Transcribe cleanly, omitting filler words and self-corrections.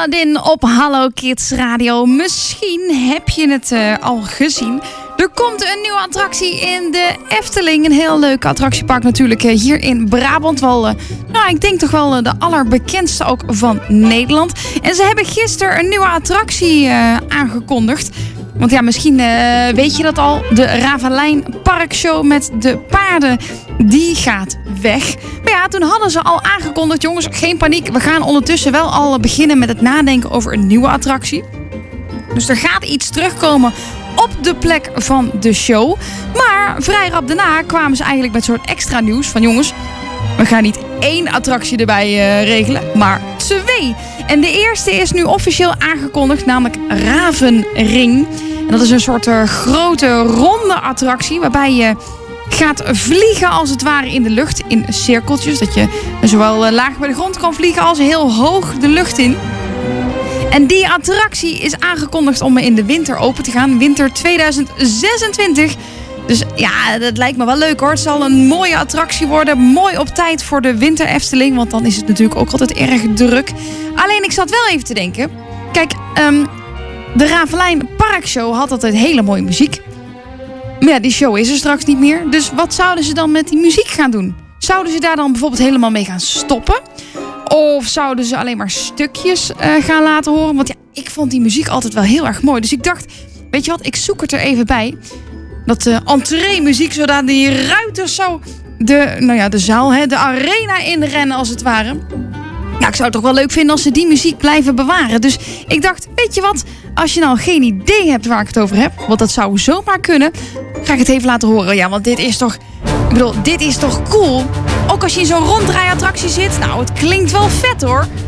Aladdin op Hallo Kids Radio. Misschien heb je het al gezien. Er komt een nieuwe attractie in de Efteling. Een heel leuk attractiepark natuurlijk hier in Brabant. Wel, ik denk toch wel de allerbekendste ook van Nederland. En ze hebben gisteren een nieuwe attractie aangekondigd. Want ja, misschien weet je dat al. De Ravelijn Parkshow met de paarden, die gaat weg. Maar ja, toen hadden ze al aangekondigd, jongens, geen paniek. We gaan ondertussen wel al beginnen met het nadenken over een nieuwe attractie. Dus er gaat iets terugkomen op de plek van de show. Maar vrij rap daarna kwamen ze eigenlijk met een soort extra nieuws van, jongens, we gaan niet 1 attractie erbij regelen, maar 2. En de eerste is nu officieel aangekondigd, namelijk Ravenring. En dat is een soort grote ronde attractie waarbij je gaat vliegen als het ware in de lucht in cirkeltjes. Dat je zowel laag bij de grond kan vliegen als heel hoog de lucht in. En die attractie is aangekondigd om in de winter open te gaan. Winter 2026. Dus ja, dat lijkt me wel leuk hoor. Het zal een mooie attractie worden. Mooi op tijd voor de winter Efteling. Want dan is het natuurlijk ook altijd erg druk. Alleen ik zat wel even te denken. Kijk, de Ravelijn Parkshow had altijd hele mooie muziek. Maar ja, die show is er straks niet meer. Dus wat zouden ze dan met die muziek gaan doen? Zouden ze daar dan bijvoorbeeld helemaal mee gaan stoppen? Of zouden ze alleen maar stukjes gaan laten horen? Want ja, ik vond die muziek altijd wel heel erg mooi. Dus ik dacht, weet je wat, ik zoek het er even bij. Dat entree-muziek, zodat die ruiters zo de zaal, de arena inrennen als het ware. Nou, ik zou het toch wel leuk vinden als ze die muziek blijven bewaren. Dus ik dacht, weet je wat, als je nou geen idee hebt waar ik het over heb, want dat zou zomaar kunnen, ga ik het even laten horen. Ja, want dit is toch cool? Ook als je in zo'n ronddraaiattractie zit. Nou, het klinkt wel vet hoor.